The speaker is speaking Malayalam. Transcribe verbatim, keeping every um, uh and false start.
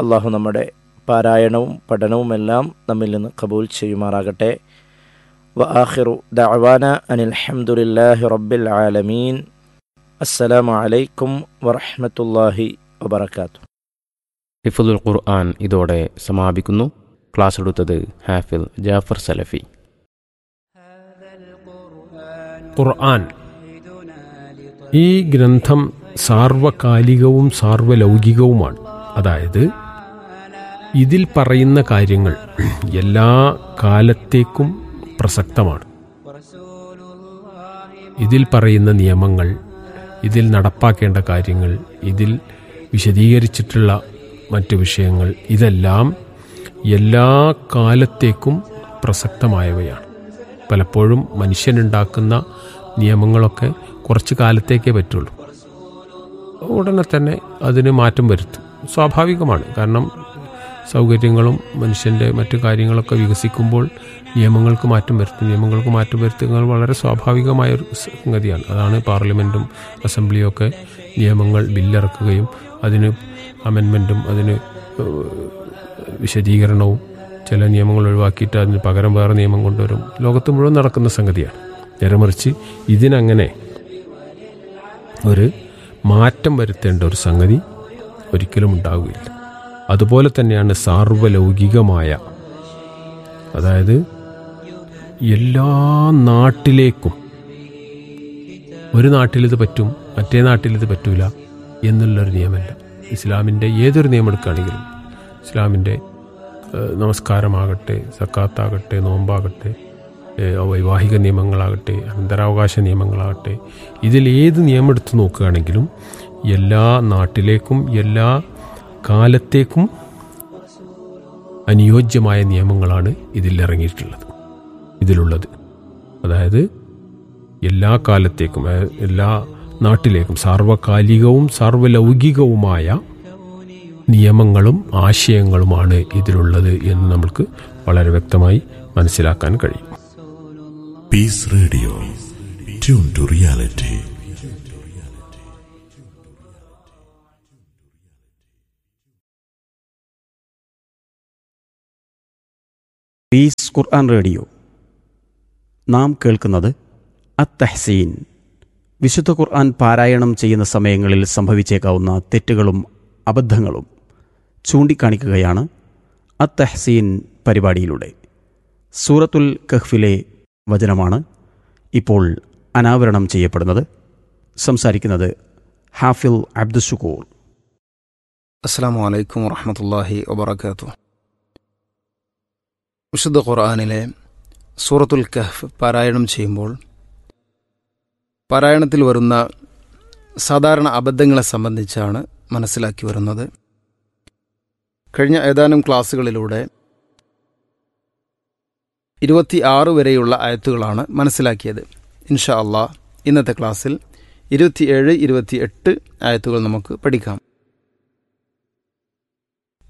അള്ളാഹു നമ്മുടെ പാരായണവും പഠനവുമെല്ലാം നമ്മിൽ നിന്ന് ഖബൂൽ ചെയ്യുമാറാകട്ടെ. വ ആഖിറു ദഅവാന അനിൽ ഹംദുലില്ലാഹി റബ്ബിൽ ആലമീൻ. അസ്സലാമു അലൈക്കും വറഹ്മത്തുള്ളാഹി വബറകാതുഹു. ഹിഫ്ളുൽ ഖുർആൻ ഇതോടെ സമാപിക്കുന്നു. ക്ലാസ് എടുത്തത് ഹാഫിൽ ജാഫർ സലഫി. ഖുർആൻ ഈ ഗ്രന്ഥം സാർവകാലികവും സാർവലൗകികവുമാണ്. അതായത് ഇതിൽ പറയുന്ന കാര്യങ്ങൾ എല്ലാ കാലത്തേക്കും പ്രസക്തമാണ്. ഇതിൽ പറയുന്ന നിയമങ്ങൾ, ഇതിൽ നടപ്പാക്കേണ്ട കാര്യങ്ങൾ, ഇതിൽ വിശദീകരിച്ചിട്ടുള്ള മറ്റു വിഷയങ്ങൾ, ഇതെല്ലാം എല്ലാ കാലത്തേക്കും പ്രസക്തമായവയാണ്. പലപ്പോഴും മനുഷ്യനുണ്ടാക്കുന്ന നിയമങ്ങളൊക്കെ കുറച്ച് കാലത്തേക്കേ പറ്റുള്ളൂ. ഉടനെ തന്നെ അതിന് മാറ്റം വരുത്തും. സ്വാഭാവികമാണ്. കാരണം സൗകര്യങ്ങളും മനുഷ്യൻ്റെ മറ്റു കാര്യങ്ങളൊക്കെ വികസിക്കുമ്പോൾ നിയമങ്ങൾക്ക് മാറ്റം വരുത്തും. നിയമങ്ങൾക്ക് മാറ്റം വരുത്തുന്നത് വളരെ സ്വാഭാവികമായൊരു സംഗതിയാണ്. അതാണ് പാർലമെൻറ്റും അസംബ്ലിയും ഒക്കെ നിയമങ്ങൾ ബില്ലിറക്കുകയും അതിന് അമെൻമെൻറ്റും അതിന് വിശദീകരണവും ചില നിയമങ്ങൾ ഒഴിവാക്കിയിട്ട് അതിന് പകരം വേറെ നിയമം കൊണ്ടുവരും. ലോകത്ത് മുഴുവൻ നടക്കുന്ന സംഗതിയാണ്. നേരെമറിച്ച് ഇതിനങ്ങനെ ഒരു മാറ്റം വരുത്തേണ്ട ഒരു സംഗതി ഒരിക്കലും ഉണ്ടാവുകയില്ല. അതുപോലെ തന്നെയാണ് സാർവലൗകികമായ, അതായത് എല്ലാ നാട്ടിലേക്കും, ഒരു നാട്ടിലിത് പറ്റും മറ്റേ നാട്ടിലിത് പറ്റൂല എന്നുള്ളൊരു നിയമമല്ല. ഇസ്ലാമിൻ്റെ ഏതൊരു നിയമം എടുക്കുകയാണെങ്കിലും, ഇസ്ലാമിൻ്റെ നമസ്കാരമാകട്ടെ, സക്കാത്താകട്ടെ, നോമ്പാകട്ടെ, വൈവാഹിക നിയമങ്ങളാകട്ടെ, അനന്തരാവകാശ നിയമങ്ങളാകട്ടെ, ഇതിൽ ഏത് നിയമം എടുത്ത് നോക്കുകയാണെങ്കിലും എല്ലാ നാട്ടിലേക്കും എല്ലാ കാലത്തേക്കും അനുയോജ്യമായ നിയമങ്ങളാണ് ഇതിൽ ഇറങ്ങിയിട്ടുള്ളത്, ഇതിലുള്ളത്. അതായത് എല്ലാ കാലത്തേക്കും എല്ലാ നാട്ടിലേക്കും സാർവകാലികവും സാർവലൗകികവുമായ നിയമങ്ങളും ആശയങ്ങളുമാണ് ഇതിലുള്ളത് എന്ന് നമുക്ക് വളരെ വ്യക്തമായി മനസ്സിലാക്കാൻ കഴിയും. Piece radio, tune to reality. Piece Quran radio. നാം കേൾക്കുന്നത് അത്തഹ്സീൻ. വിശുദ്ധ ഖുർആൻ പാരായണം ചെയ്യുന്ന സമയങ്ങളിൽ സംഭവിച്ചേക്കാവുന്ന തെറ്റുകളും അബദ്ധങ്ങളും ചൂണ്ടിക്കാണിക്കുകയാണ് അത്തഹ്സീൻ പരിപാടിയിലൂടെ. സൂറത്തുൽ കഹ്ഫിലെ വചനമാണ് ഇപ്പോൾ അനാവരണം ചെയ്യപ്പെടുന്നത്. സംസാരിക്കുന്നത് ഹാഫിൽ അബ്ദുശുക്കൂർ. അസ്സലാമു അലൈക്കും വറഹ്മത്തുള്ളാഹി വബറകാതുഹു. വിശുദ്ധ ഖുർആനിലെ സൂറത്തുൽ കഹ്ഫ് പാരായണം ചെയ്യുമ്പോൾ പാരായണത്തിൽ വരുന്ന സാധാരണ അബദ്ധങ്ങളെ സംബന്ധിച്ചാണ് മനസ്സിലാക്കി വരുന്നത്. കഴിഞ്ഞ ഏതാനും ക്ലാസ്സുകളിലൂടെ ഇരുപത്തി ആറ് വരെയുള്ള ആയത്തുകളാണ് മനസ്സിലാക്കിയത്. ഇൻഷാ അള്ളാഹ് ഇന്നത്തെ ക്ലാസ്സിൽ ഇരുപത്തിയേഴ് ഇരുപത്തി എട്ട് ആയത്തുകൾ നമുക്ക് പഠിക്കാം.